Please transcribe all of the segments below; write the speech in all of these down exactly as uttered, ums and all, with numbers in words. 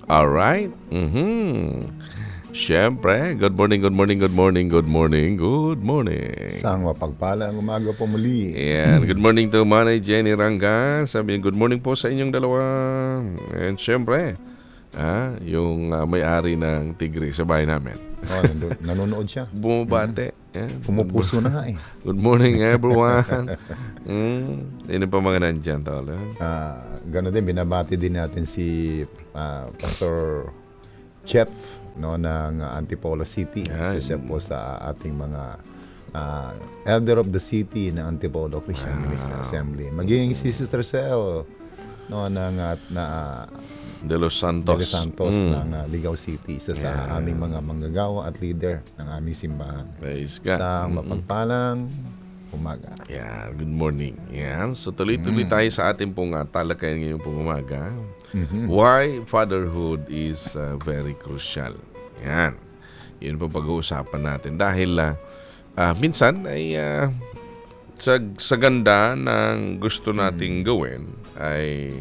Alright. Mm-hmm. Siyempre, good morning, good morning, good morning, good morning, good morning. Isang mapagpalang umaga po muli. Yan. Good morning to Manay Jenny Ranga. Sabi, good morning po sa inyong dalawa. And siyempre, ah, yung uh, may-ari ng Tigre sa bahay namin. Oh, nando- nanonood siya. Bumabate. Yan. Pumupuso na nga eh. Good morning, everyone. mm, Sino pa mga nandyan, tol? Ah, gano'n din, binabati din natin si ah, Pastor Chef no, ng Antipolo City. Yan. Isa siya po sa ating mga ah, elder of the city ng Antipolo Christian Ministry Assembly. Maging si Sister Cel no, ng uh, na, De Los Santos. De Los Santos Mm. ng uh, Ligaw City. Isa sa Yeah. aming mga manggagawa at leader ng aming simbahan. Praise God. Sa Mm-mm. mapagpalang umaga. Yan, good morning. Yan, so tuloy-tuloy tayo sa ating pong uh, talakayan ngayong pong umaga. Mhm. Why fatherhood is uh, very crucial. Yan. Yun po pag-uusapan natin. Dahil uh, uh, minsan ay uh, sa, sa ganda ng gusto nating gawin ay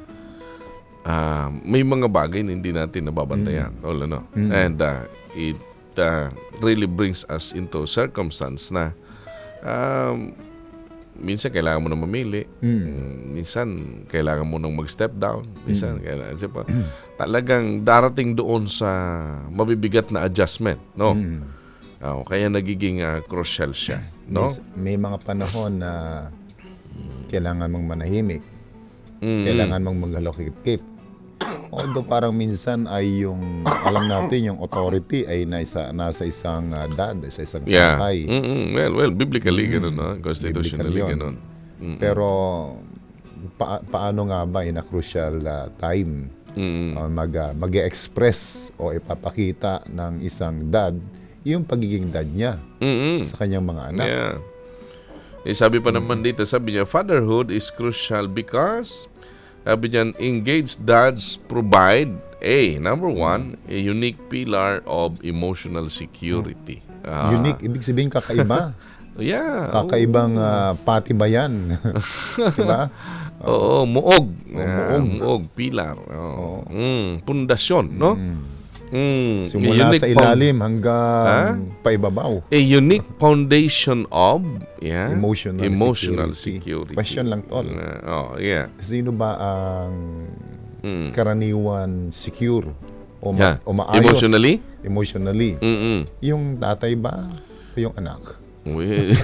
uh, may mga bagay na hindi natin nababantayan. Mm. All, ano? Mm. And uh, it uh, really brings us into circumstance na um, minsan kailangan mo na mamili. Mm. Minsan kailangan mo nang mag-step down. Minsan mm. kailangan, diba? Talagang darating doon sa mabibigat na adjustment, no? Mm. Oh, kaya nagiging uh, crucial siya, no? May, may mga panahon na kailangan mong manahimik. Mm. Kailangan mong maghalokit-kip. Although parang minsan ay yung, alam natin, yung authority ay nasa, nasa isang uh, dad, sa isang Yeah. tatay. Mm-mm. Well, well, biblically ganun, no? Constitutionally Biblical yun. ganun. Mm-mm. Pero pa, paano nga ba in a crucial uh, time Mm-mm. uh, mag, uh, mag-express o ipapakita ng isang dad yung pagiging dad niya Mm-mm. sa kanyang mga anak. Yeah. Eh, sabi pa naman dito, sabi niya, fatherhood is crucial because, sabi niyan, engaged dads provide, A, number one, a unique pillar of emotional security. Ah, Unique, ibig sabihin kakaiba. Yeah. Kakaibang uh, patibayan. Diba? Oo, muog. Oh, Ah, muog. muog, pilar. Oh. Mm, pundasyon, no? Mm, Simula unique sa ilalim hanggang paibabaw. A unique foundation of yeah, Emotional emotional security. security. Question lang, Tol. Uh, oh, yeah. Sino ba ang Mm. karaniwan secure o, Yeah. ma- o maayos? Emotionally? Emotionally. Mm-mm. Yung tatay ba o yung anak? We-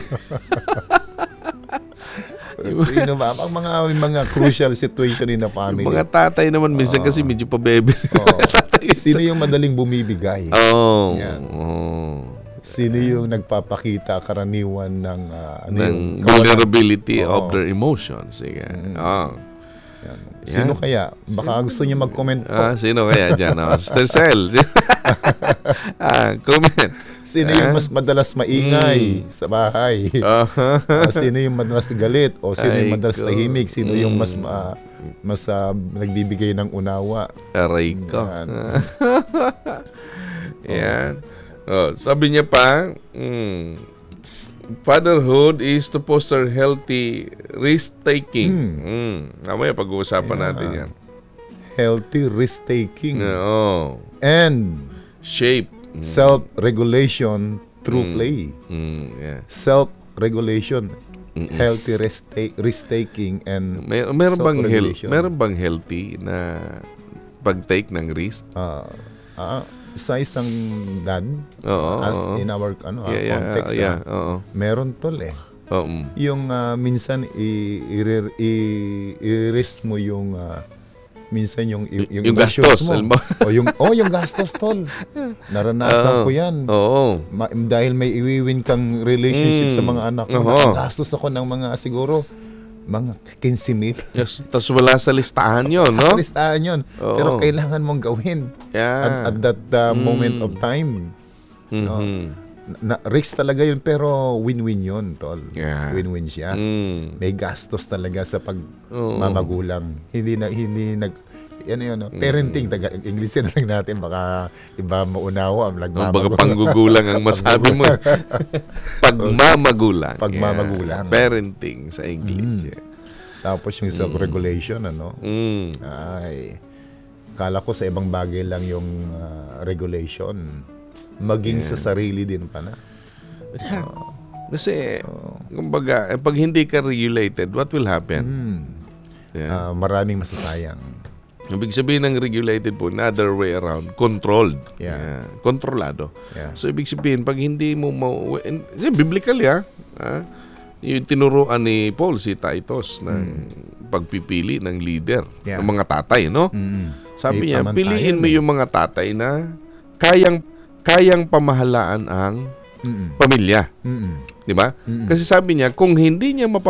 Sino ba? Ang mga mga crucial situation in the family. Mga tatay naman minsan kasi medyo pabebe. Oo. Sino yung madaling bumibigay? Oh. Yan. Oh. Sino yung nagpapakita karaniwan ng uh, ano yung Ng kawalan- vulnerability Oo. of their emotions. Sige. Oh. Yan. Sino Yan. kaya? Baka gusto niya mag-comment po. Ah, sino kaya dyan? Oh, Sister Cel. ah, comment. Sino yung mas madalas maingay sa bahay? Uh-huh. Ah, sino yung madalas galit? O sino yung Ay, madalas ko. tahimik? Sino yung mas Mm. ma- mas ah, nagbibigay ng unawa? Aray ko. Yan. Yan. Oh, sabi niya pa, mm, fatherhood is to foster healthy risk-taking. Mm. Mamaya pag-uusapan Yeah. natin yan. Healthy risk-taking Oo. and Shape. Mm. self-regulation through Mm. play. Mm, yeah. Self-regulation, Mm-mm. healthy risk- risk-taking and May, meron bang health, self-regulation. meron bang healthy na pag-take ng risk? Ah, ah, sa isang dad, Oo. as oo. in our ano, ah, yeah, yeah, context, yeah, ah, oo. meron tol eh. Oo. mm. Yung ah, minsan i- i- i- i-risk mo yung ah, minsan yung yung, Yung emotions gastos, mo. alam mo? o yung oh yung gastos tol. Naranasan Oo. ko 'yan. Oo. Ma- dahil may iwiwin kang relationship Mm. sa mga anak mo. Oo. Nakagastos ako ng mga siguro mga quince mil. Yes, tapos wala sa listahan yun, no? Sa listahan yun. Oo. Pero kailangan mong gawin Yeah. at, at that uh, Mm. moment of time. no? Mhm. Na, risk talaga yun pero win-win yun, tol. Yeah. Win-win siya. Mm. May gastos talaga sa Oo. pagmamagulang. Hindi na hindi nag ano yun, no? Parenting, taga English na lang natin, baka iba maunawa. No, baga Nagmamagulang. panggugulang ang masabi mo. Pagmamagulang. Pagmamagulang. Yeah. Parenting sa English. Tapos yung self-regulation, ano? Mm. Ay, Kala ko sa ibang bagay lang yung ah, regulation. Maging sa sarili din pa na. Kasi, kumbaga, eh, pag hindi ka regulated, what will happen? Hmm. Yeah. Ah, maraming masasayang. Ibig sabihin ng regulated po, another way around, controlled. Yeah. Kontrolado. Yeah. So, ibig sabihin, pag hindi mo mau... and- Biblical, ya. Ah, yung tinuruan ni Paul, si Titus, ng pagpipili ng leader, Yeah. ng mga tatay, no? Mm. Sabi May niya, pamantayan piliin mo eh. yung mga tatay na kayang kayang pamahalaan ang Mm-mm. pamilya. Mm-mm. Di ba? Mm-mm. Kasi sabi niya, kung hindi niya mapa